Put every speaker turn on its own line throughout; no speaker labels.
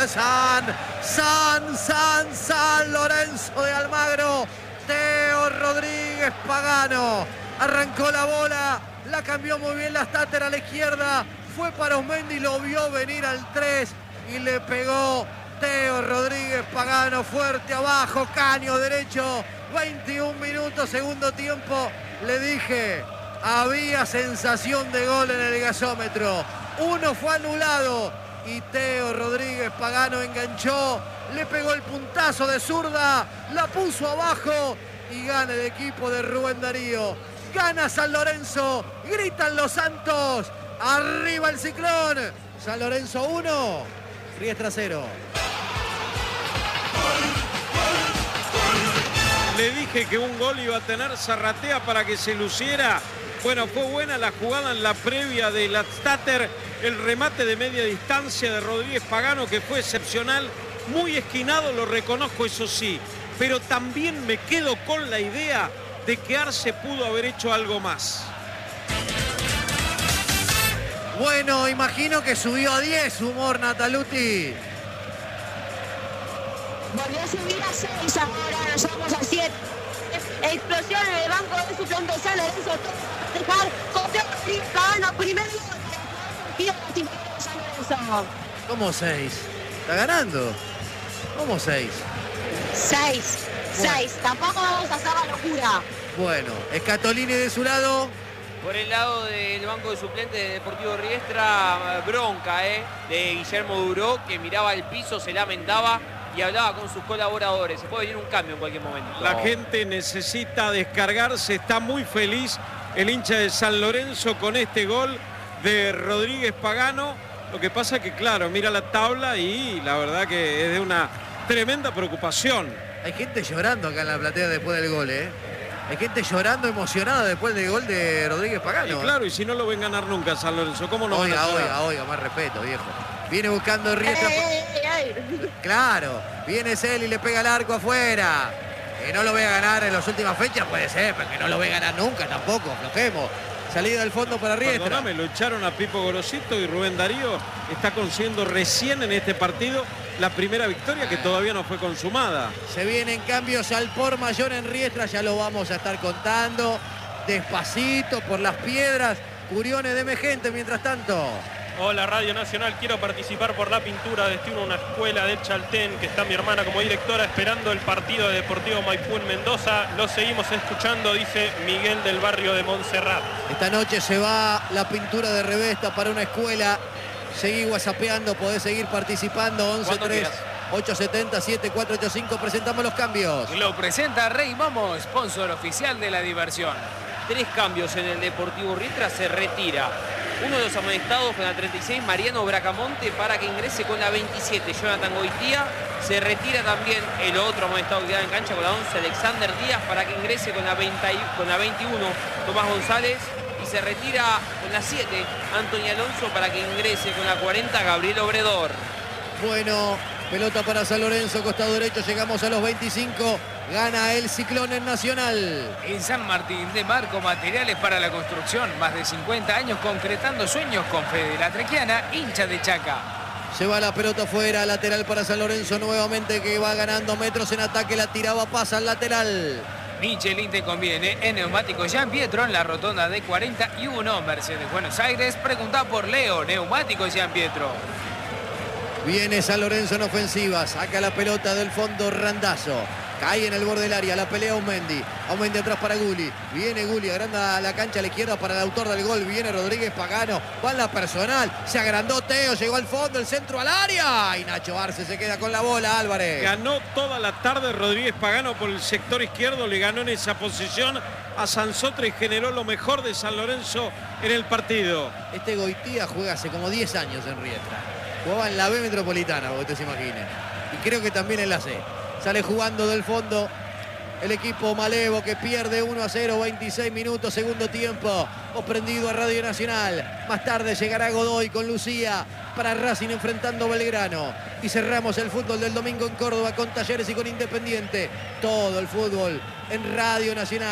de San Lorenzo de Almagro. Teo Rodríguez Pagano arrancó la bola, la cambió muy bien la Stater a la izquierda, fue para Osmendi, lo vio venir al 3 y le pegó Teo Rodríguez Pagano fuerte abajo, caño derecho, 21 minutos, segundo tiempo. Le dije, había sensación de gol en el gasómetro. Uno fue anulado y Teo Rodríguez Pagano enganchó, le pegó el puntazo de zurda, la puso abajo y gana el equipo de Rubén Darío. Gana San Lorenzo, gritan los Santos, arriba el Ciclón. San Lorenzo 1, Riestra 0.
Le dije que un gol iba a tener Zarratea para que se luciera. Bueno, fue buena la jugada en la previa de la Stater, el remate de media distancia de Rodríguez Pagano que fue excepcional, muy esquinado, lo reconozco, eso sí, pero también me quedo con la idea de que Arce pudo haber hecho algo más.
Bueno, imagino que subió a 10 humor Nataluti.
Volvió a subir a 6, ahora nos vamos a 7. Explosión en el banco de suplente San Lorenzo. Dejar con Teo Rodríguez Pagano, primer gol de San Lorenzo.
¿Cómo 6? ¿Está ganando? ¿Cómo 6?
6. Tampoco vamos a hacer la locura.
Bueno, Scatolini de su lado.
Por el lado del banco de suplentes de Deportivo Riestra, bronca de Guillermo Duró, que miraba el piso, se lamentaba y hablaba con sus colaboradores. Se puede venir un cambio en cualquier momento.
La gente necesita descargarse, está muy feliz el hincha de San Lorenzo con este gol de Rodríguez Pagano. Lo que pasa es que, claro, mira la tabla y la verdad que es de una tremenda preocupación.
Hay gente llorando acá en la platea después del gol, ¿eh? Hay gente llorando, emocionada después del gol de Rodríguez Pagano.
Y claro, y si no lo ven ganar nunca San Lorenzo, ¿cómo no?
Oiga, más respeto, viejo. Viene buscando Riestra. Claro, viene Cel y le pega el arco afuera. Que no lo ve a ganar en las últimas fechas, puede ser, pero que no lo ve ganar nunca tampoco, aflojemos. Salida del fondo para Riestra.
Perdóname, lo echaron a Pipo Gorosito y Rubén Darío está consiguiendo recién en este partido la primera victoria que todavía no fue consumada.
Se vienen cambios al por mayor en Riestra, ya lo vamos a estar contando despacito por las piedras. Curiones de Megente mientras tanto.
Hola Radio Nacional, quiero participar por la pintura. Destino una escuela de Chaltén, que está mi hermana como directora esperando el partido de Deportivo Maipú en Mendoza. Lo seguimos escuchando, dice Miguel del barrio de Montserrat.
Esta noche se va la pintura de Revesta para una escuela. Seguí whatsappeando, podés seguir participando. 11-3, 870-7485. Presentamos los cambios.
Lo presenta Rey Momo, sponsor oficial de la diversión.
3 cambios en el Deportivo Riestra, se retira uno de los amonestados con la 36, Mariano Bracamonte, para que ingrese con la 27, Jonathan Goitía. Se retira también el otro amonestado que queda en cancha con la 11, Alexander Díaz, para que ingrese con la 21, Tomás González. Y se retira con la 7, Antonio Alonso, para que ingrese con la 40, Gabriel Obredor.
Bueno, pelota para San Lorenzo, costado derecho, llegamos a los 25. Gana el Ciclón en Nacional.
En San Martín de Marco, materiales para la construcción. Más de 50 años concretando sueños con Fede La Trequiana, hincha de Chaca.
Se va la pelota fuera, lateral para San Lorenzo nuevamente, que va ganando metros en ataque. La tiraba, pasa al lateral.
Michelin te conviene en Neumáticos Jean Pietro en la rotonda de 41, Mercedes Buenos Aires. Pregunta por Leo, Neumáticos Jean Pietro.
Viene San Lorenzo en ofensiva, saca la pelota del fondo Randazzo. Cae en el borde del área, la pelea Aumendi. Aumendi atrás para Gulli. Viene Gulli, agranda la cancha a la izquierda para el autor del gol. Viene Rodríguez Pagano, va en la personal. Se agrandó Teo, llegó al fondo, el centro al área. Y Nacho Arce se queda con la bola, Álvarez.
Ganó toda la tarde Rodríguez Pagano por el sector izquierdo. Le ganó en esa posición a Sansotre y generó lo mejor de San Lorenzo en el partido.
Este Goitía juega hace como 10 años en Riestra. Jugaba en la B Metropolitana, para que usted se imagine. Y creo que también en la C. Sale jugando del fondo el equipo Malevo, que pierde 1-0, 26 minutos, segundo tiempo. Hemos prendido a Radio Nacional. Más tarde llegará Godoy con Lucía para Racing enfrentando Belgrano. Y cerramos el fútbol del domingo en Córdoba con Talleres y con Independiente. Todo el fútbol en Radio Nacional.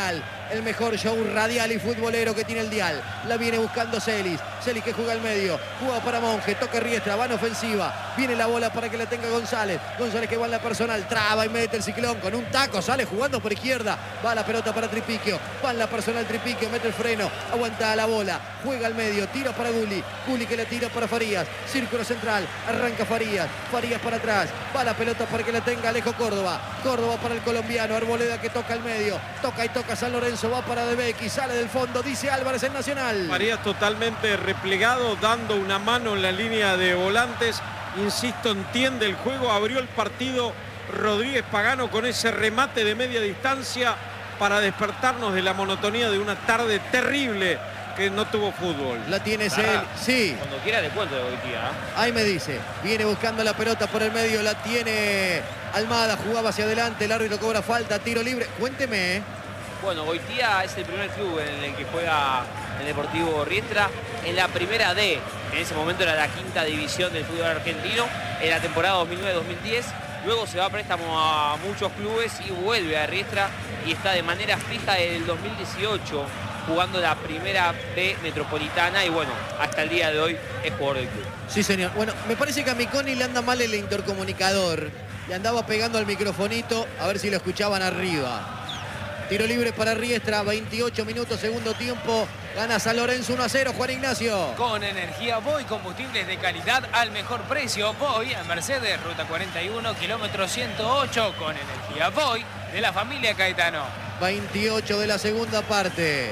el mejor show radial y futbolero que tiene el dial. La viene buscando Celis. Celis que juega al medio. Juega para Monge. Toca Riestra. Va en ofensiva. Viene la bola para que la tenga González. González que va en la personal. Traba y mete el ciclón con un taco. Sale jugando por izquierda. Va la pelota para Tripiquio. Va en la personal Tripiquio. Mete el freno. Aguanta la bola. Juega al medio. Tira para Gulli. Gulli que le tira para Farías. Círculo central. Arranca Farías. Farías para atrás. Va la pelota para que la tenga Alejo Córdoba. Córdoba para el colombiano. Arboleda que toca al medio. Toca y toca San Lorenzo. Va para De Becchi. Sale del fondo. Dice Álvarez en Nacional.
Farías totalmente replegado, dando una mano en la línea de volantes. Insisto, entiende el juego. Abrió el partido Rodríguez Pagano con ese remate de media distancia para despertarnos de la monotonía de una tarde terrible que no tuvo fútbol.
La tiene él. Sí.
Cuando quiera de cuento de Goitia.
Ahí me dice. Viene buscando la pelota por el medio. La tiene Almada. Jugaba hacia adelante. El árbitro cobra falta. Tiro libre. Cuénteme.
Bueno, Goitia es el primer club en el que juega el Deportivo Riestra en la primera D. En ese momento era la quinta división del fútbol argentino. En la temporada 2009-2010. Luego se va a préstamo a muchos clubes y vuelve a Riestra. Y está de manera fija desde el 2018 jugando la primera B metropolitana y bueno, hasta el día de hoy es jugador del club.
Sí, señor. Bueno, me parece que a Miconi le anda mal el intercomunicador. Le andaba pegando al microfonito a ver si lo escuchaban arriba. Tiro libre para Riestra, 28 minutos, segundo tiempo. Gana San Lorenzo 1-0, Juan Ignacio.
Con energía Voy, combustibles de calidad al mejor precio. Voy a Mercedes, ruta 41, kilómetro 108. Con energía Voy de la familia Caetano.
28 de la segunda parte.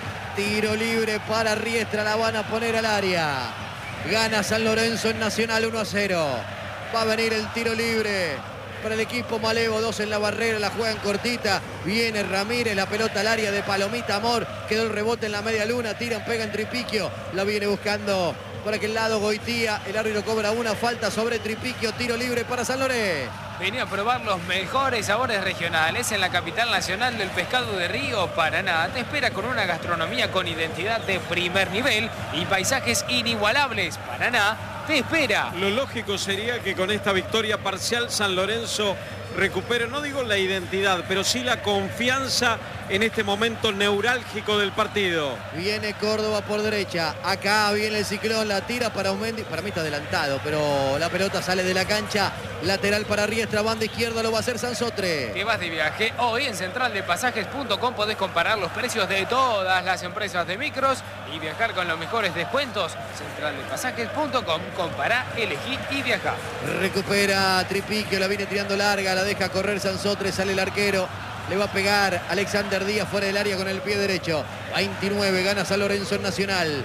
Tiro libre para Riestra, la van a poner al área. Gana San Lorenzo en Nacional 1-0. Va a venir el tiro libre para el equipo Malevo, 2 en la barrera, la juegan cortita. Viene Ramírez, la pelota al área de Palomita Amor. Quedó el rebote en la media luna, tiran, pegan Tripiquio. La viene buscando por aquel lado Goitía. El árbitro cobra una falta sobre Tripiquio. Tiro libre para San Lorenzo.
Venía a probar los mejores sabores regionales en la capital nacional del pescado de río, Paraná. Te espera con una gastronomía con identidad de primer nivel y paisajes inigualables. Paraná te espera.
Lo lógico sería que con esta victoria parcial San Lorenzo recupere, no digo la identidad, pero sí la confianza en este momento neurálgico del partido.
Viene Córdoba por derecha. Acá viene el ciclón, la tira para Aumendi. Para mí está adelantado, pero la pelota sale de la cancha. Lateral para Riestra, banda izquierda, lo va a hacer Sansotre.
Te vas de viaje. Hoy en centraldepasajes.com podés comparar los precios de todas las empresas de micros y viajar con los mejores descuentos. Centraldepasajes.com, compará, elegí y viajá.
Recupera Tripiquio, la viene tirando larga, la deja correr Sansotre, sale el arquero. Le va a pegar Alexander Díaz fuera del área con el pie derecho. 29, gana San Lorenzo en Nacional.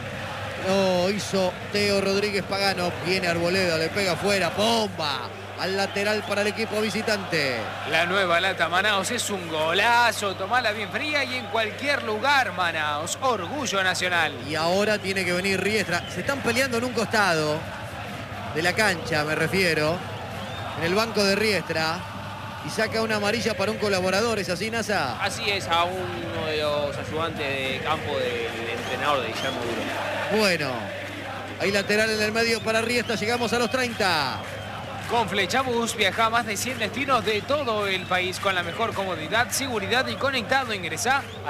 No, hizo Teo Rodríguez Pagano. Viene Arboleda, le pega afuera. ¡Bomba! Al lateral para el equipo visitante.
La nueva lata Manaos es un golazo. Tomala bien fría y en cualquier lugar, Manaos. Orgullo nacional.
Y ahora tiene que venir Riestra. Se están peleando en un costado de la cancha, me refiero. En el banco de Riestra. Y saca una amarilla para un colaborador, ¿es así, Nasa?
Así es, a uno de los ayudantes de campo del entrenador de Guillermo Duro.
Bueno, hay lateral en el medio para Riestra, llegamos a los 30.
Con Flechabús viaja a más de 100 destinos de todo el país con la mejor comodidad, seguridad y conectado. Ingresá a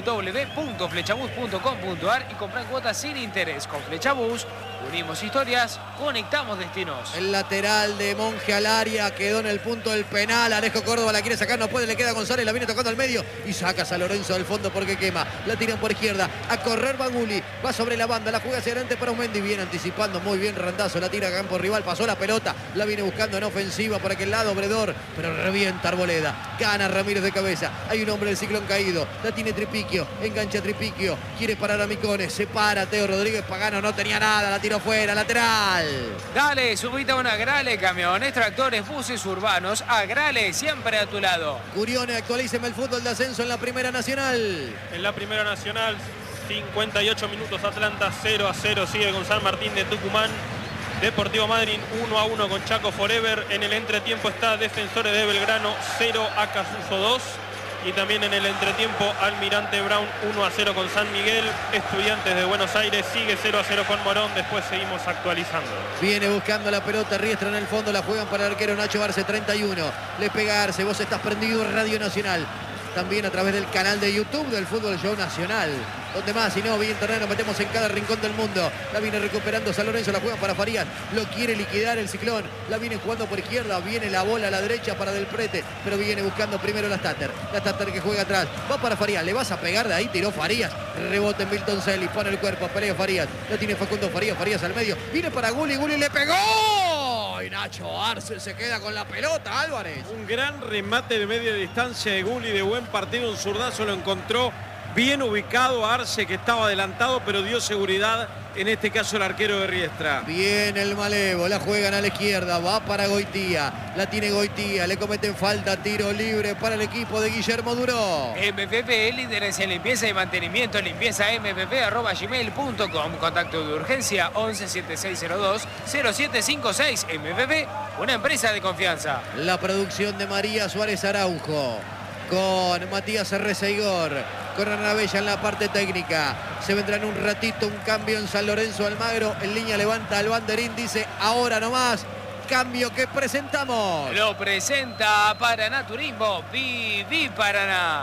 www.flechabús.com.ar y comprá cuotas sin interés. Con Flechabús unimos historias, conectamos destinos.
El lateral de Monge al área, quedó en el punto del penal. Alejo Córdoba la quiere sacar, no puede, le queda González, la viene tocando al medio y saca a San Lorenzo del fondo porque quema. La tiran por izquierda, a correr Baguli, va sobre la banda, la juega hacia adelante para Aumendi, viene anticipando muy bien Randazzo, la tira a campo rival, pasó la pelota, la viene buscando en ofensiva por aquel lado Obredor, pero revienta Arboleda, gana Ramírez de cabeza, hay un hombre del ciclón caído, la tiene Tripiquio, engancha Tripiquio, quiere parar a Micones, se para Teo Rodríguez Pagano, no tenía nada, la tiró fuera, lateral.
Dale, subite a una Agrale, camiones, tractores, buses urbanos, Agrale, siempre a tu lado.
Curione, actualíceme el fútbol de ascenso en la Primera Nacional.
En la Primera Nacional, 58 minutos, Atlanta 0-0, sigue con San Martín de Tucumán. Deportivo Madryn 1-1 con Chaco Forever. En el entretiempo está Defensores de Belgrano 0, Acasuso 2. Y también en el entretiempo Almirante Brown 1-0 con San Miguel. Estudiantes de Buenos Aires sigue 0-0 con Morón. Después seguimos actualizando.
Viene buscando la pelota Riestra en el fondo. La juegan para el arquero Nacho Arce, 31. Le pega Arce. Vos estás prendido en Radio Nacional. también a través del canal de YouTube del Fútbol Show Nacional. Donde más, si no, vía internet, nos metemos en cada rincón del mundo. La viene recuperando San Lorenzo, la juega para Farías. Lo quiere liquidar el Ciclón. La viene jugando por izquierda, viene la bola a la derecha para Del Prete, pero viene buscando primero la Stater. La Stater que juega atrás, va para Farías, le vas a pegar de ahí, tiró Farías. Rebote en Milton Celis, pone el cuerpo, pelea Farías. Lo tiene Facundo Farías, Farías al medio. Viene para Gulli, Gulli le pegó. Y Nacho Arce se queda con la pelota, Álvarez.
Un gran remate de media distancia de Gulli, de buen partido, un zurdazo lo encontró bien ubicado a Arce, que estaba adelantado, pero dio seguridad, en este caso el arquero de Riestra.
Bien el Malevo, la juegan a la izquierda, va para Goitía, la tiene Goitía, le cometen falta, tiro libre para el equipo de Guillermo Duró.
MPP, líderes en limpieza y mantenimiento, limpieza@gmail.com. Contacto de urgencia 11 7602 0756. MPP, una empresa de confianza.
La producción de María Suárez Araujo, con Matías Reseigor, con Hernán Bella en la parte técnica. Se vendrá en un ratito un cambio en San Lorenzo. Almagro en línea levanta al banderín, dice ahora nomás. Cambio que presentamos.
Lo presenta Paraná Turismo. Viví Paraná.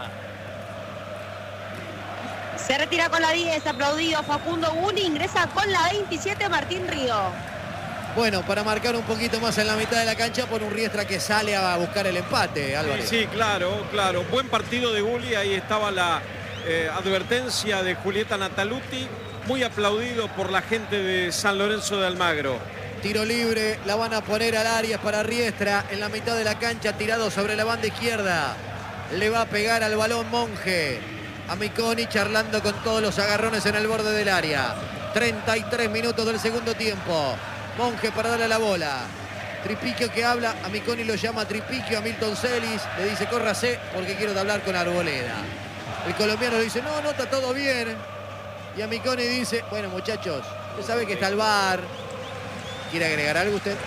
Se retira con la 10, aplaudido Facundo Gulli, ingresa con la 27 Martín Río.
Bueno, para marcar un poquito más en la mitad de la cancha por un Riestra que sale a buscar el empate, Álvarez.
Sí, claro. Buen partido de Gulli, ahí estaba la advertencia de Julieta Nataluti, muy aplaudido por la gente de San Lorenzo de Almagro.
Tiro libre, la van a poner al área para Riestra en la mitad de la cancha, tirado sobre la banda izquierda. Le va a pegar al balón Monje. A Miconi charlando con todos los agarrones en el borde del área. 33 minutos del segundo tiempo. Monje para darle la bola. Tripiquio que habla, a Miconi lo llama Tripiquio, a Milton Celis le dice córrase porque quiero hablar con Arboleda. El colombiano le dice no, está todo bien. Y a Miconi dice, bueno muchachos, usted sabe que está el VAR. ¿Quiere agregar algo usted?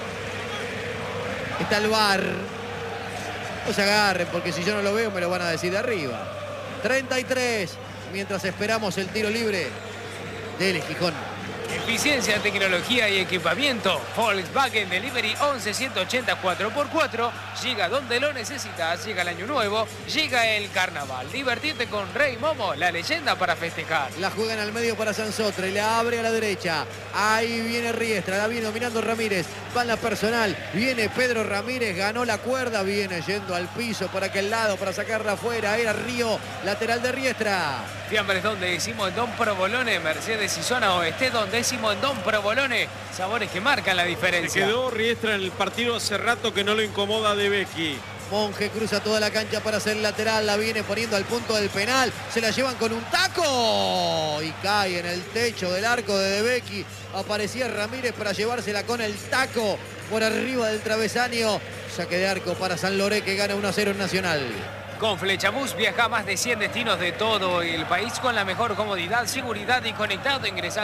Está el VAR. No se agarren porque si yo no lo veo me lo van a decir de arriba. 33, mientras esperamos el tiro libre del Gijón.
Eficiencia, tecnología y equipamiento. Volkswagen Delivery 11180 4x4. Llega donde lo necesitas. Llega el año nuevo. Llega el carnaval. Divertirte con Rey Momo, la leyenda para festejar.
La juegan al medio para Sansotre. Le abre a la derecha. Ahí viene Riestra. La viene dominando Ramírez. Va en la personal. Viene Pedro Ramírez. Ganó la cuerda. Viene yendo al piso por aquel lado para sacarla afuera. Era Río. Lateral de Riestra.
Fiambres donde decimos Don Provolone. Mercedes y zona oeste donde decimos Don Provolone. Sabores que marcan la diferencia.
Se quedó Riestra en el partido hace rato que no lo incomoda De Becchi.
Monje cruza toda la cancha para hacer lateral, la viene poniendo al punto del penal, se la llevan con un taco y cae en el techo del arco de Becchi. Aparecía Ramírez para llevársela con el taco por arriba del travesaño. Saque de arco para San Loré que gana 1-0 en Nacional.
Con Flechabús viaja a más de 100 destinos de todo el país con la mejor comodidad, seguridad y conectado. Ingresa a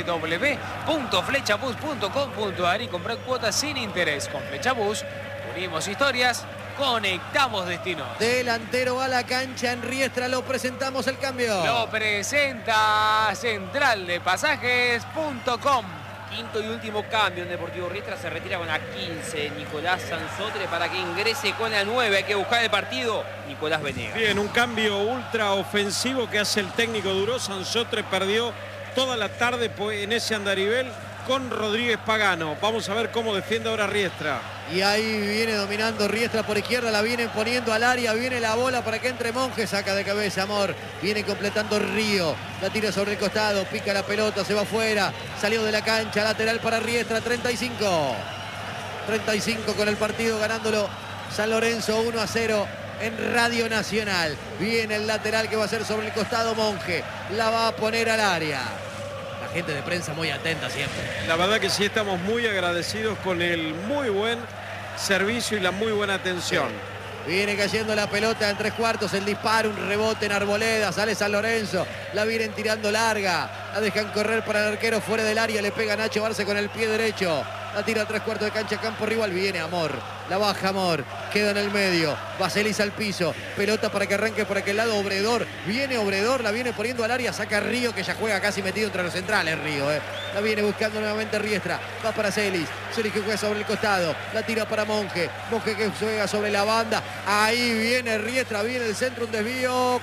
www.flechabus.com.ar y compra cuotas sin interés. Con Flechabús unimos historias, conectamos destinos.
Delantero a la cancha en Riestra, lo presentamos el cambio.
Lo presenta Central de Pasajes.com.
Quinto y último cambio en Deportivo Riestra, se retira con la 15 Nicolás Sansotre para que ingrese con la 9. Hay que buscar el partido, Nicolás Venegas.
Bien, un cambio ultra ofensivo que hace el técnico Duró. Sansotre perdió toda la tarde en ese andarivel con Rodríguez Pagano. Vamos a ver cómo defiende ahora Riestra.
Y ahí viene dominando Riestra por izquierda, la vienen poniendo al área, viene la bola para que entre Monje, saca de cabeza Amor, viene completando Río, la tira sobre el costado, pica la pelota, se va afuera, salió de la cancha, lateral para Riestra, 35 con el partido ganándolo San Lorenzo 1-0 en Radio Nacional. Viene el lateral que va a ser sobre el costado Monje, la va a poner al área. La gente de prensa muy atenta siempre.
La verdad que sí, estamos muy agradecidos con el muy buen servicio y la muy buena atención.
Sí. Viene cayendo la pelota en 3/4, el disparo, un rebote en Arboleda, sale San Lorenzo, la vienen tirando larga, la dejan correr para el arquero fuera del área, le pega Nacho Arce con el pie derecho, la tira a 3/4 de cancha, campo rival, viene Amor, la baja Amor, queda en el medio, Baselis al piso, pelota para que arranque por aquel lado, Obredor, viene Obredor, la viene poniendo al área, saca Río, que ya juega casi metido entre los centrales, Río, la viene buscando nuevamente Riestra, va para Celis que juega sobre el costado, la tira para Monge que juega sobre la banda, ahí viene Riestra, viene el centro, un desvío,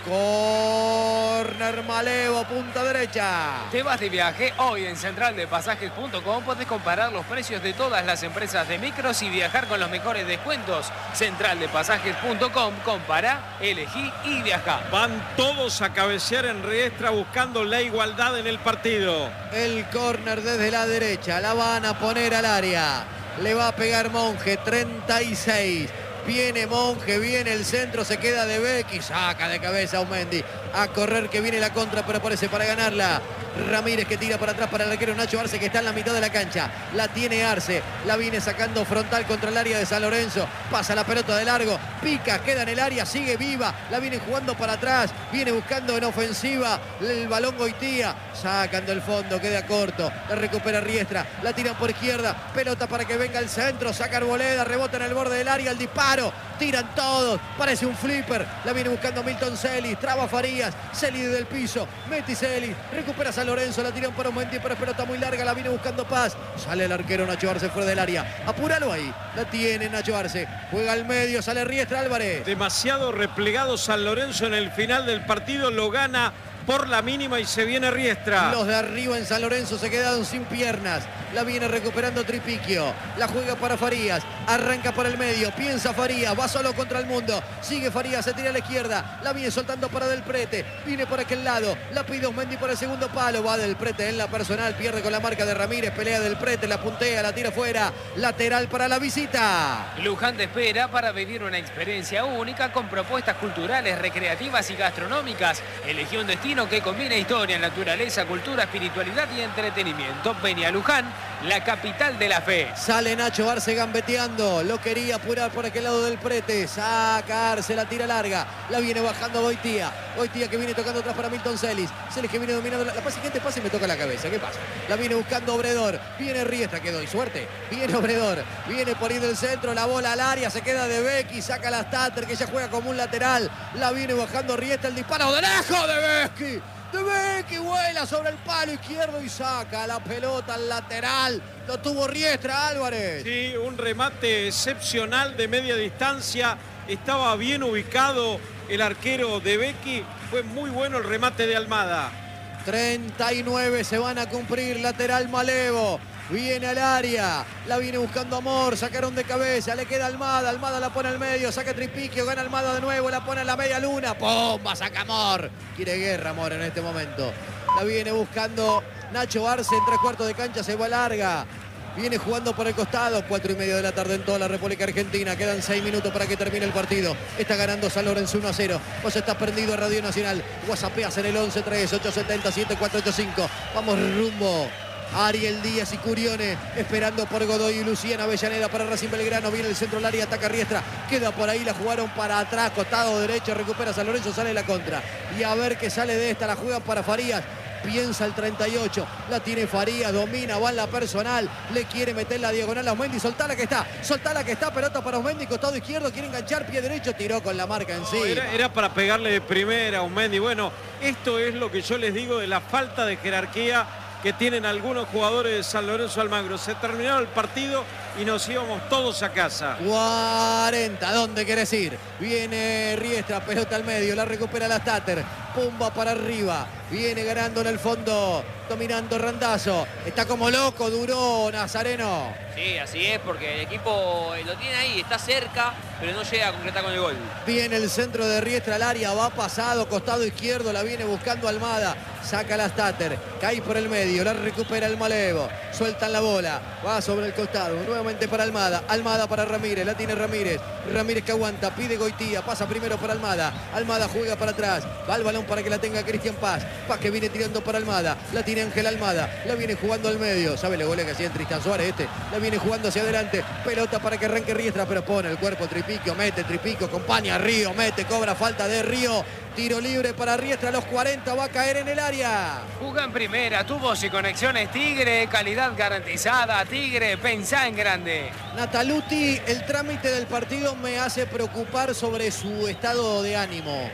córner Malevo, punta derecha.
Te vas de viaje, hoy en centraldepasajes.com podés comparar los precios de todas las empresas de micros y viajar con los mejores descuentos. Centraldepasajes.com, compara, elegí y viaja.
Van todos a cabecear en Riestra buscando la igualdad en el partido.
El córner desde la derecha, la van a poner al área. Le va a pegar Monge, 36. Viene Monge, viene el centro, se queda de Becky, saca de cabeza a Aumendi. A correr que viene la contra, pero aparece para ganarla. Ramírez que tira para atrás para el arquero Nacho Arce, que está en la mitad de la cancha. La tiene Arce, la viene sacando frontal contra el área de San Lorenzo. Pasa la pelota de largo, pica, queda en el área, sigue viva. La viene jugando para atrás, viene buscando en ofensiva el balón Goitía. Sacan del fondo, queda corto. La recupera Riestra, la tiran por izquierda. Pelota para que venga el centro, saca Arboleda, rebota en el borde del área, el disparo. Tiran todos, parece un flipper. La viene buscando Milton Celis, traba Farías. Celis del piso, Meti Celis, recupera San Lorenzo, la tiran para Aumendi, pero es pelota muy larga, la viene buscando Paz. Sale el arquero Nacho Arce fuera del área. Apúralo ahí, la tiene Nacho Arce. Juega al medio, sale Riestra Álvarez.
Demasiado replegado San Lorenzo en el final del partido, lo gana por la mínima y se viene Riestra.
Los de arriba en San Lorenzo se quedaron sin piernas. La viene recuperando Tripiquio. La juega para Farías. Arranca por el medio. Piensa Farías. Va solo contra el mundo. Sigue Farías. Se tira a la izquierda. La viene soltando para Del Prete. Viene por aquel lado. La pide Aumendi por el segundo palo. Va Del Prete en la personal. Pierde con la marca de Ramírez. Pelea Del Prete. La puntea. La tira fuera. Lateral para la visita.
Luján te espera para vivir una experiencia única con propuestas culturales, recreativas y gastronómicas. Elegí un destino que combina historia, naturaleza, cultura, espiritualidad y entretenimiento. Vení a Luján, la capital de la fe.
Sale Nacho Arce gambeteando. Lo quería apurar por aquel lado Del Prete. Saca Arce, la tira larga. La viene bajando Goitía. Goitía que viene tocando atrás para Milton Celis. Celis que viene dominando. La siguiente pase y me toca la cabeza. ¿Qué pasa? La viene buscando Obredor. Viene Riestra, que doy suerte. Viene Obredor. Viene por ir del centro. La bola al área. Se queda de Becky. Saca la Stater, que ya juega como un lateral. La viene bajando Riestra. El disparo de lejos de Becky. De Becky vuela sobre el palo izquierdo y saca la pelota al lateral. Lo tuvo Riestra Álvarez.
Sí, un remate excepcional de media distancia. Estaba bien ubicado el arquero de Becky. Fue muy bueno el remate de Almada.
39 se van a cumplir. Lateral Malevo. Viene al área, la viene buscando Amor, sacaron de cabeza, le queda Almada, Almada la pone al medio, saca Tripiquio, gana Almada de nuevo, la pone a la media luna, ¡pumba! Saca Amor, quiere guerra Amor en este momento, la viene buscando Nacho Arce en 3/4 de cancha, se va larga, viene jugando por el costado, 4:30 de la tarde en toda la República Argentina, quedan 6 minutos para que termine el partido, está ganando San Lorenzo 1-0, vos estás prendido a Radio Nacional, whatsappeas en el 11-3-870-7485, vamos rumbo Ariel Díaz y Curione esperando por Godoy y Luciana Avellaneda para Racing Belgrano. Viene el centro del área, ataca Riestra. Queda por ahí, la jugaron para atrás, costado derecho, recupera San Lorenzo, sale la contra. Y a ver qué sale de esta, la juegan para Farías. Piensa el 38, la tiene Farías, domina, va en la personal, le quiere meter la diagonal a Aumendi, soltala que está, pelota para Aumendi, costado izquierdo, quiere enganchar, pie derecho, tiró con la marca en sí.
Era para pegarle de primera a Aumendi. Bueno, esto es lo que yo les digo de la falta de jerarquía que tienen algunos jugadores de San Lorenzo Almagro. Se terminó el partido y nos íbamos todos a casa.
40, ¿dónde querés ir? Viene Riestra, pelota al medio, la recupera la Stater, pumba para arriba, viene ganando en el fondo, dominando Randazzo, está como loco, duró Nazareno.
Sí, así es, porque el equipo lo tiene ahí, está cerca, pero no llega a concretar con el gol.
Viene el centro de Riestra al área, va pasado, costado izquierdo, la viene buscando Almada, saca la Stater, cae por el medio, la recupera el Malevo, sueltan la bola, va sobre el costado, nuevamente para Almada, Almada para Ramírez, la tiene Ramírez, Ramírez que aguanta, pide Goitía, pasa primero para Almada, Almada juega para atrás, va el balón para que la tenga Cristian Paz, Paz que viene tirando para Almada, la tiene Ángel Almada, la viene jugando al medio, sabe los goles que hacía en Tristan Suárez la viene jugando hacia adelante, pelota para que arranque Riestra, pero pone el cuerpo Tripiquio, mete Tripiquio, acompaña a Río, mete, cobra falta de Río, Tiro libre para Riestra a los 40. Va a caer en el área.
Jugá en primera, tubos y conexiones Tigre, calidad garantizada. Tigre, pensá en grande.
Nataluti, el trámite del partido me hace preocupar sobre su estado de ánimo.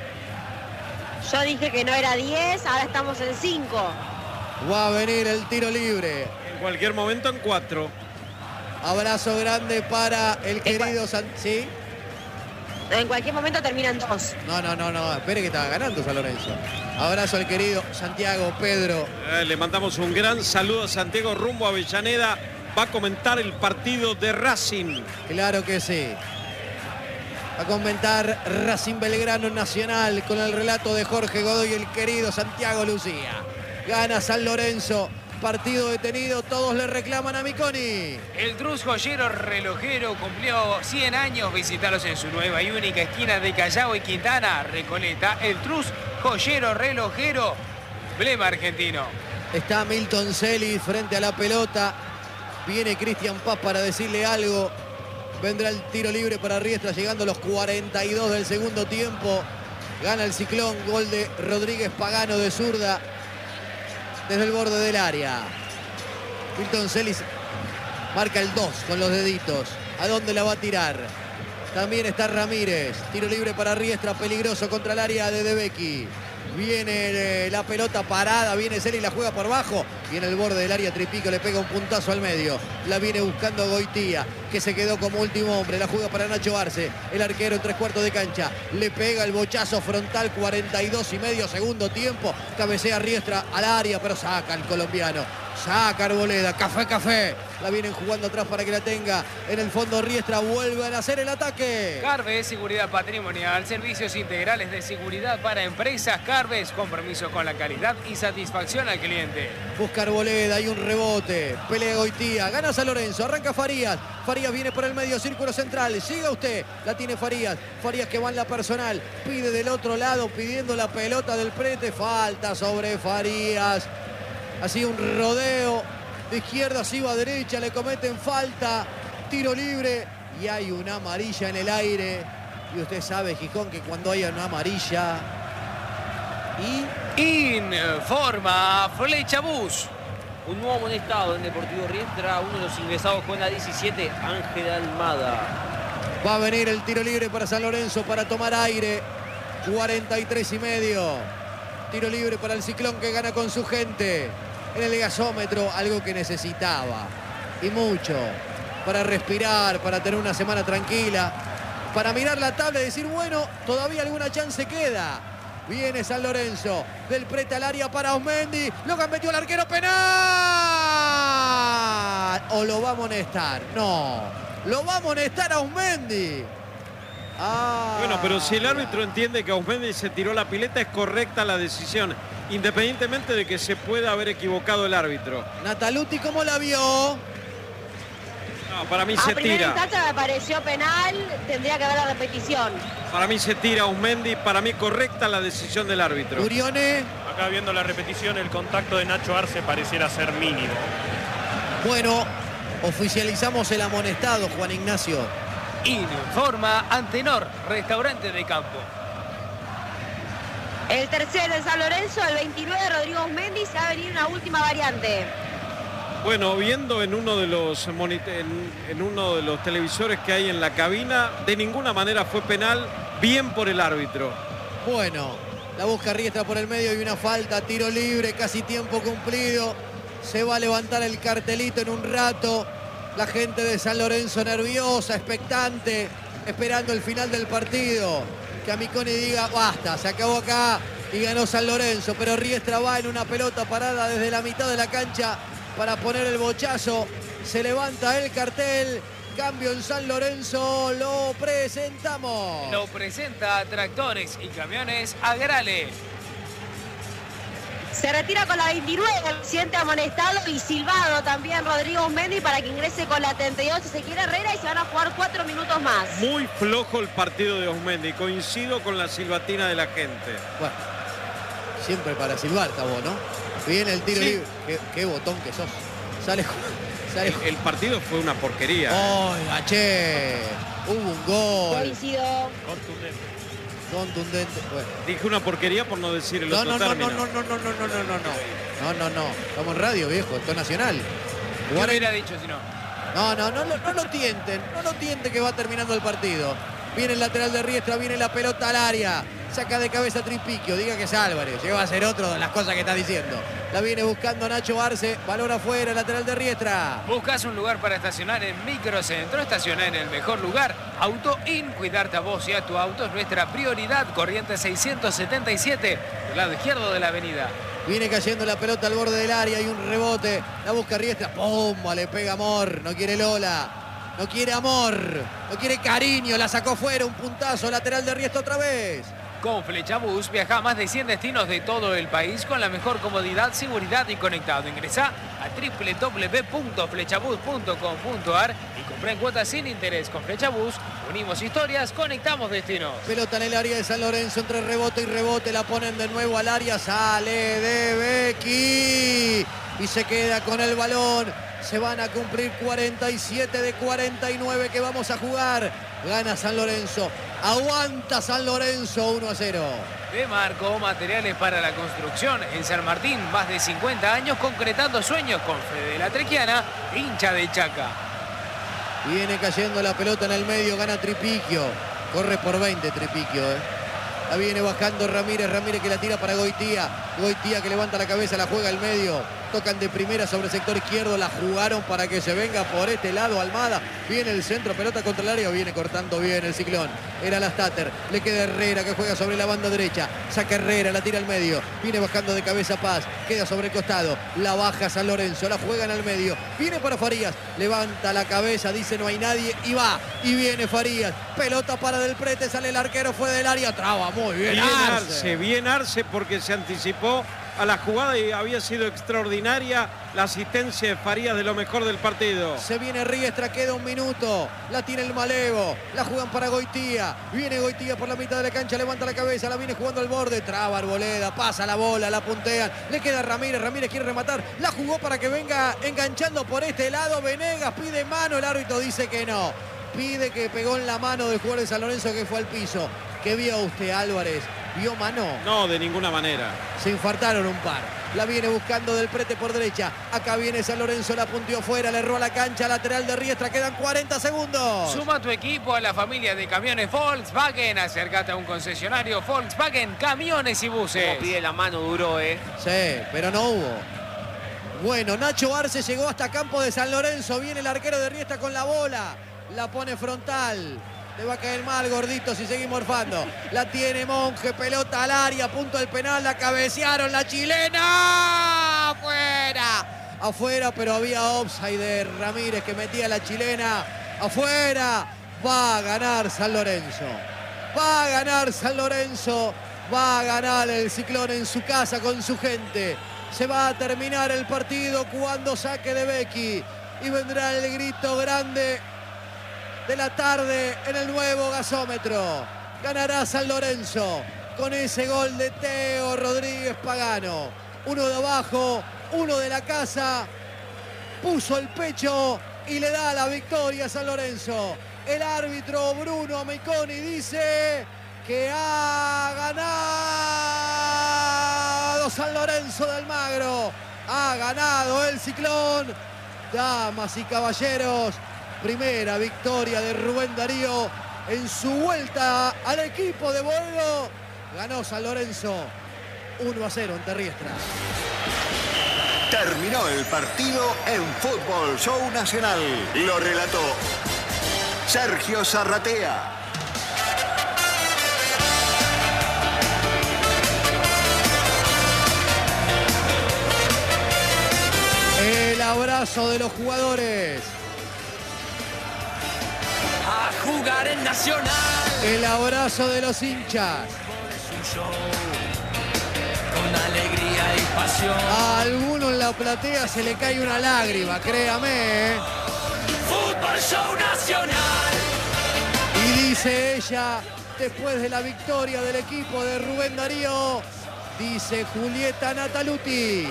Yo dije que no era 10, ahora estamos en 5.
Va a venir el tiro libre.
En cualquier momento en 4.
Abrazo grande para el querido ¿Sí?
En cualquier momento terminan 2.
No. Espere que estaba ganando San Lorenzo. Abrazo al querido Santiago Pedro.
Le mandamos un gran saludo a Santiago rumbo a Avellaneda. Va a comentar el partido de Racing.
Claro que sí. A comentar Racing Belgrano Nacional con el relato de Jorge Godoy y el querido Santiago Lucía. Gana San Lorenzo. Partido detenido, todos le reclaman a Miconi.
El Trus Joyero Relojero cumplió 100 años. Visitalos en su nueva y única esquina de Callao y Quintana, Recoleta. El Trus Joyero Relojero, emblema argentino.
Está Milton Celis frente a la pelota. Viene Cristian Paz para decirle algo. Vendrá el tiro libre para Riestra llegando a los 42 del segundo tiempo. Gana el Ciclón, gol de Rodríguez Pagano de zurda. Desde el borde del área. Milton Celis marca el 2 con los deditos. ¿A dónde la va a tirar? También está Ramírez. Tiro libre para Riestra, peligroso contra el área de Debecki. Viene la pelota parada, viene Celis, la juega por bajo. Y en el borde del área Tripico le pega un puntazo al medio. La viene buscando Goitía, que se quedó como último hombre. La juega para Nacho Arce, el arquero en 3/4 de cancha. Le pega el bochazo frontal, 42,5 segundo tiempo. Cabecea Riestra al área, pero saca el colombiano. Saca Arboleda, café. La vienen jugando atrás para que la tenga. En el fondo Riestra, vuelven a hacer el ataque.
Carves, seguridad patrimonial, servicios integrales de seguridad para empresas. Carves, compromiso con la calidad y satisfacción al cliente.
Busca Arboleda, hay un rebote. Pelea Goitía, gana San Lorenzo, arranca Farías. Farías viene por el medio círculo central. Siga usted, la tiene Farías. Farías que va en la personal. Pide del otro lado, pidiendo la pelota del Prete. Falta sobre Farías. Así un rodeo. De izquierda se iba a derecha, le cometen falta. Tiro libre y hay una amarilla en el aire. Y usted sabe, Gijón, que cuando hay una amarilla...
Informa Flecha Bus.
Un nuevo amonestado en Deportivo Riestra, uno de los ingresados con la 17, Ángel Almada.
Va a venir el tiro libre para San Lorenzo para tomar aire. 43,5. Tiro libre para el Ciclón que gana con su gente. En el gasómetro, algo que necesitaba. Y mucho. Para respirar, para tener una semana tranquila. Para mirar la tabla y decir, bueno, todavía alguna chance queda. Viene San Lorenzo. Del Prete al área para Osmendi. Lo metió el arquero, penal. ¿O lo va a amonestar? No. Lo va a amonestar a Osmendi.
Bueno, pero si el árbitro entiende que Osmendi se tiró la pileta, es correcta la decisión, independientemente de que se pueda haber equivocado el árbitro.
Nataluti, ¿cómo la vio?
No, para mí se
A primera
tira.
instancia me pareció penal, tendría que haber la repetición.
Para mí se tira Osmendi, para mí correcta la decisión del árbitro.
Urione.
Acá viendo la repetición, el contacto de Nacho Arce pareciera ser mínimo.
Bueno, oficializamos el amonestado, Juan Ignacio.
Informa Antenor, restaurante de campo.
El tercero de San Lorenzo, el 29 Rodrigo Osmendi, se va a venir una última variante.
Bueno, viendo en uno de los televisores que hay en la cabina, de ninguna manera fue penal, bien por el árbitro.
Bueno, la busca Riestra por el medio y una falta, tiro libre, casi tiempo cumplido. Se va a levantar el cartelito en un rato. La gente de San Lorenzo nerviosa, expectante, esperando el final del partido. Que a Miconi diga, basta, se acabó acá y ganó San Lorenzo. Pero Riestra va en una pelota parada desde la mitad de la cancha para poner el bochazo. Se levanta el cartel. Cambio en San Lorenzo, lo presentamos.
Lo presenta Tractores y Camiones Agrale.
Se retira con la 29 el presidente amonestado y silbado también Rodrigo Osmendi para que ingrese con la 38 Ezequiel Herrera y se van a jugar 4 minutos más.
Muy flojo el partido de Osmendi, coincido con la silbatina de la gente.
Bueno, siempre para silbar, Tabo, ¿no? Viene el tiro libre. Qué botón que sos. Sale.
El partido fue una porquería.
Oiga, che. Hubo un gol.
Coincido.
Contundente. Bueno.
Dije una porquería por no decir el otro término.
No. Estamos en radio, viejo. Esto es nacional.
¿Qué hubiera dicho si no?
No lo tienten. No lo tienten que va terminando el partido. Viene el lateral de Riestra, viene la pelota al área. Saca de cabeza Tripiquio, diga que es Álvarez. Llegó a ser otro de las cosas que está diciendo. La viene buscando Nacho Arce. Balón afuera, lateral de Riestra.
Buscas un lugar para estacionar en Microcentro. Estacionar en el mejor lugar. Auto In. Cuidarte a vos y a tu auto es nuestra prioridad. Corriente 677, del lado izquierdo de la avenida.
Viene cayendo la pelota al borde del área. Hay un rebote. La busca Riestra. ¡Pumba! Le pega Amor. No quiere Lola. No quiere amor. No quiere cariño. La sacó fuera. Un puntazo. Lateral de Riestra otra vez.
Con Flechabús viaja a más de 100 destinos de todo el país con la mejor comodidad, seguridad y conectado. Ingresá a www.flechabús.com.ar y comprá en cuotas sin interés. Con Flechabús unimos historias, conectamos destinos.
Pelota en el área de San Lorenzo entre rebote y rebote. La ponen de nuevo al área. Sale de Becky y se queda con el balón. Se van a cumplir 47 de 49 que vamos a jugar. Gana San Lorenzo. Aguanta San Lorenzo 1-0.
De Marco, materiales para la construcción en San Martín. Más de 50 años concretando sueños con Fede La Trequiana, hincha de Chaca.
Viene cayendo la pelota en el medio. Gana Tripiquio. Corre por 20 Tripiquio. La viene bajando Ramírez. Ramírez que la tira para Goitía. Goitía que levanta la cabeza, la juega al medio. Tocan de primera sobre el sector izquierdo. La jugaron para que se venga por este lado Almada. Viene el centro, pelota contra el área. Viene cortando bien el Ciclón. Era la Stater. Le queda Herrera que juega sobre la banda derecha. Saca Herrera, la tira al medio. Viene bajando de cabeza Paz. Queda sobre el costado. La baja San Lorenzo. La juegan al medio. Viene para Farías. Levanta la cabeza. Dice no hay nadie. Y va. Y viene Farías. Pelota para Del Prete. Sale el arquero. Fue del área. Traba muy bien.
Bien Arce porque se anticipó a la jugada y había sido extraordinaria la asistencia de Farías, de lo mejor del partido.
Se viene Riestra, queda un minuto. La tiene el Malevo. La juegan para Goitía. Viene Goitía por la mitad de la cancha, levanta la cabeza, la viene jugando al borde. Traba Arboleda, pasa la bola, la puntean. Le queda Ramírez, Ramírez quiere rematar. La jugó para que venga enganchando por este lado. Venegas pide mano, el árbitro dice que no. Pide que pegó en la mano del jugador de San Lorenzo que fue al piso. ¿Qué vio usted, Álvarez? ¿Vio mano?
No, de ninguna manera.
Se infartaron un par. La viene buscando Del Prete por derecha. Acá viene San Lorenzo, la punteó fuera, le erró a la cancha, lateral de Riestra. Quedan 40 segundos.
Suma tu equipo a la familia de camiones Volkswagen. Acércate a un concesionario Volkswagen, camiones y buses.
Como pide la mano, duró,
Sí, pero no hubo. Bueno, Nacho Arce llegó hasta campo de San Lorenzo. Viene el arquero de Riestra con la bola. La pone frontal. Le va a caer mal, gordito, si sigue morfando. La tiene Monje, pelota al área, punto del penal, la cabecearon, la chilena. ¡Afuera! Afuera, pero había offside de Ramírez que metía la chilena. ¡Afuera! Va a ganar San Lorenzo. Va a ganar San Lorenzo. Va a ganar el Ciclón en su casa con su gente. Se va a terminar el partido cuando saque de Becky. Y vendrá el grito grande de la tarde en el nuevo gasómetro. Ganará San Lorenzo con ese gol de Teo Rodríguez Pagano. Uno de abajo, uno de la casa. Puso el pecho y le da la victoria a San Lorenzo. El árbitro Bruno Meiconi dice que ha ganado San Lorenzo de Almagro. Ha ganado el Ciclón. Damas y caballeros, primera victoria de Rubén Darío en su vuelta al equipo de Boedo. Ganó San Lorenzo 1-0 ante Riestra.
Terminó el partido en Fútbol Show Nacional. Lo relató Sergio Zarratea.
El abrazo de los jugadores.
A jugar en Nacional.
El abrazo de los hinchas.
Con alegría y pasión.
A alguno en la platea se le cae una lágrima, créame.
Fútbol Show Nacional.
Y dice ella, después de la victoria del equipo de Rubén Darío, dice Julieta Nataluti.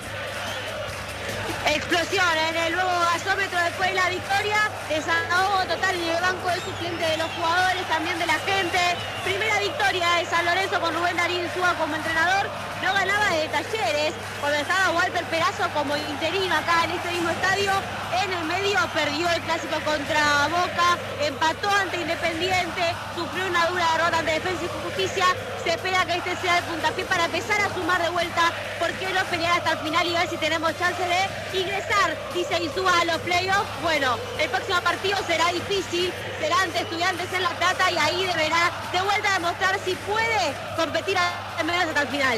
Explosión en el nuevo gasómetro después de la victoria de San Lorenzo. total en el banco de suplentes de los jugadores, también de la gente. Primera victoria de San Lorenzo con Rubén Darín Insúa como entrenador. No ganaba de Talleres cuando estaba Walter Perazo como interino acá en este mismo estadio. En el medio perdió el clásico contra Boca, empató ante Independiente, sufrió una dura derrota ante Defensa y Justicia. Se espera que este sea el puntapié para empezar a sumar de vuelta, porque no pelear hasta el final y ver si tenemos chance de ingresar, dice Insúa, a los playoffs. Bueno, el próximo partido será difícil, será ante Estudiantes en La Plata y ahí deberá de vuelta demostrar si puede competir al menos hasta el final.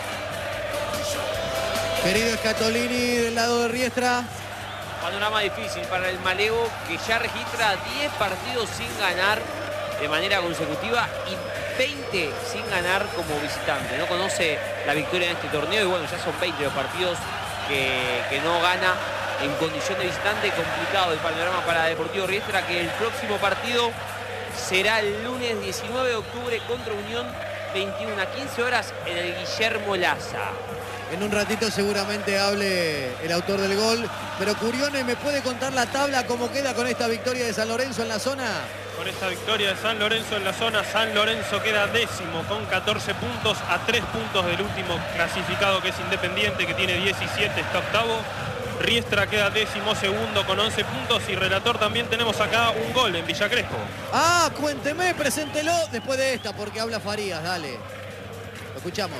Querido Scatolini del lado de Riestra.
Panorama difícil para el Malevo, que ya registra 10 partidos sin ganar de manera consecutiva y 20 sin ganar como visitante. No conoce la victoria en este torneo y bueno, ya son 20 los partidos que no gana en condición de visitante. Complicado el panorama para Deportivo Riestra, que el próximo partido será el lunes 19 de octubre contra Unión, 21 a 15 horas en el Guillermo Laza.
En un ratito seguramente hable el autor del gol. Pero Curione, ¿me puede contar la tabla cómo queda con esta victoria de San Lorenzo en la zona?
Con esta victoria de San Lorenzo en la zona, San Lorenzo queda décimo con 14 puntos, a 3 puntos del último clasificado, que es Independiente, que tiene 17, está octavo. Riestra queda 12º con 11 puntos y relator también tenemos acá un gol en Villa Crespo.
Ah, cuénteme, preséntelo después de esta, porque habla Farías, dale. Lo escuchamos.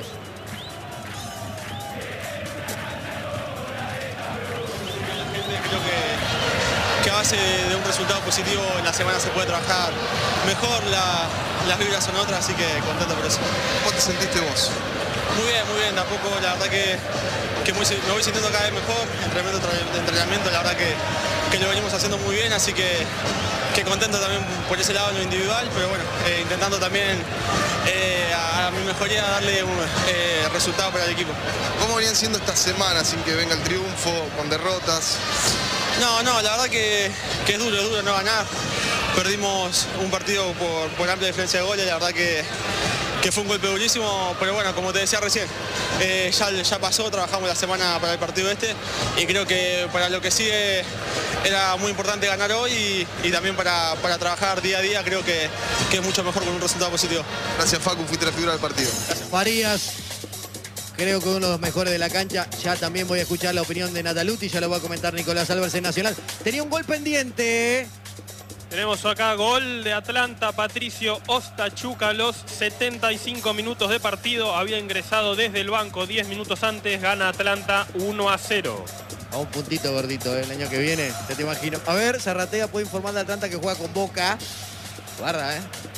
Creo que a base de un resultado positivo en la semana se puede trabajar mejor, las vibras son otras, así que contento por eso.
¿Cómo te sentiste vos?
Muy bien, tampoco, la verdad que me voy sintiendo cada vez mejor, entrenamiento, la verdad que lo venimos haciendo muy bien, así que contento también por ese lado en lo individual, pero bueno, intentando también a mi mejoría darle un resultado para el equipo.
¿Cómo venían siendo estas semanas sin que venga el triunfo, con derrotas?
No, la verdad que es duro no ganar. Perdimos un partido por amplia diferencia de goles, la verdad que fue un golpe durísimo, pero bueno, como te decía recién, ya pasó, trabajamos la semana para el partido este y creo que para lo que sigue era muy importante ganar hoy y también para trabajar día a día creo que es mucho mejor con un resultado positivo.
Gracias, Facu, fuiste la figura del partido.
Farías, creo que uno de los mejores de la cancha. Ya también voy a escuchar la opinión de Nataluti, ya lo va a comentar Nicolás Álvarez en Nacional. Tenía un gol pendiente.
Tenemos acá gol de Atlanta, Patricio Ostachuca, a los 75 minutos de partido. Había ingresado desde el banco 10 minutos antes, gana Atlanta 1-0.
A un puntito gordito, el año que viene, ya te imagino. A ver, Zarratea puede informar de Atlanta que juega con Boca. Guarda,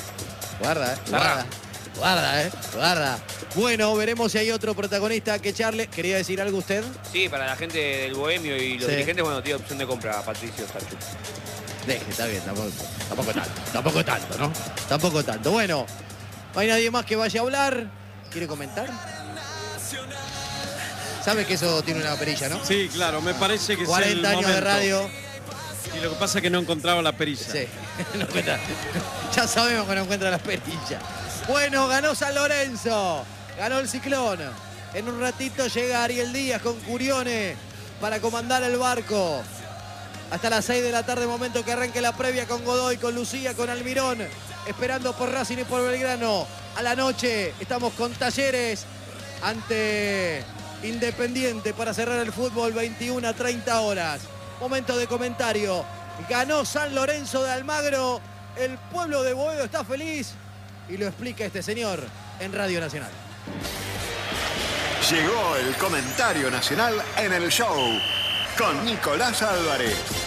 guarda. Bueno, veremos si hay otro protagonista que Charles. ¿Quería decir algo usted?
Sí, para la gente del Bohemio y los dirigentes, bueno, tiene opción de compra a Patricio Ostachuca.
Está bien, tampoco tanto, ¿no? Tampoco tanto. Bueno, no hay nadie más que vaya a hablar. ¿Quiere comentar? Sabes que eso tiene una perilla, ¿no?
Sí, claro, me parece que
40
es el
años
momento.
de radio.
Y lo que pasa es que no encontraba la perilla.
Sí, no encuentra. Ya sabemos que no encuentra las perillas. Bueno, ganó San Lorenzo. Ganó el Ciclón. En un ratito llega Ariel Díaz con Curione para comandar el barco. Hasta las 6 de la tarde, momento que arranque la previa con Godoy, con Lucía, con Almirón, esperando por Racing y por Belgrano. A la noche estamos con Talleres ante Independiente para cerrar el fútbol, 21 a 30 horas. Momento de comentario. Ganó San Lorenzo de Almagro. El pueblo de Boedo está feliz y lo explica este señor en Radio Nacional.
Llegó el comentario nacional en el show con Nicolás Álvarez.